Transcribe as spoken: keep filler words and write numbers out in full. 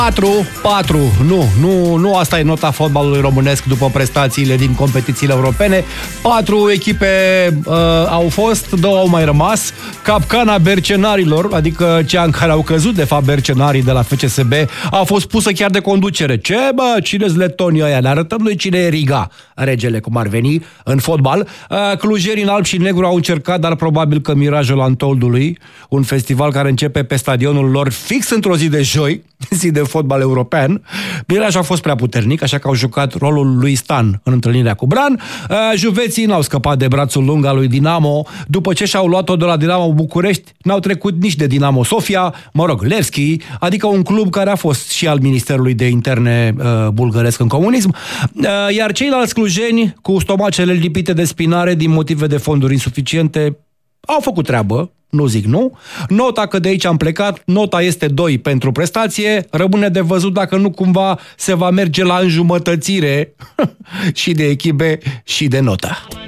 patru patru. Nu, nu, nu asta e nota fotbalului românesc după prestațiile din competițiile europene. Patru echipe uh, au fost, două au mai rămas. Capcana bercenarilor, adică cea în care au căzut de fapt bercenarii de la F C S B, a fost pusă chiar de conducere. Ce bă, cine-s letonii ăia? Le arătăm noi cine e Riga, regele cum ar veni în fotbal. Uh, clujerii în alb și negru au încercat, dar probabil că mirajul Antoldului, un festival care începe pe stadionul lor fix într-o zi de joi, zi de fotbal european, mirajul a fost prea puternic, așa că au jucat rolul lui Stan în întâlnirea cu Bran. Uh, juveții n-au scăpat de brațul lung al lui Dinamo. După ce și-au luat-o de la Dinamo București, n-au trecut nici de Dinamo Sofia, mă rog, Levski, adică un club care a fost și al Ministerului de Interne uh, bulgăresc în comunism, uh, iar ceilalți clujeni, cu stomacele lipite de spinare din motive de fonduri insuficiente, au făcut treabă, nu zic nu. Nota, că de aici am plecat, nota este doi pentru prestație. Rămâne de văzut dacă nu cumva se va merge la înjumătățire și de echipe și de notă.